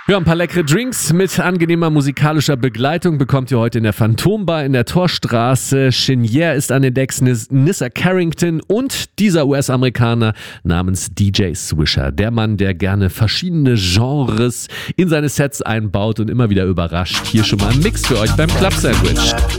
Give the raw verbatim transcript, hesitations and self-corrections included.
Ja, ein paar leckere Drinks mit angenehmer musikalischer Begleitung bekommt ihr heute in der Phantombar in der Torstraße. Chenier ist an den Decks, Nissa Carrington und dieser U S-Amerikaner namens D J Swisher. Der Mann, der gerne verschiedene Genres in seine Sets einbaut und immer wieder überrascht. Hier schon mal ein Mix für euch beim Club Sandwich.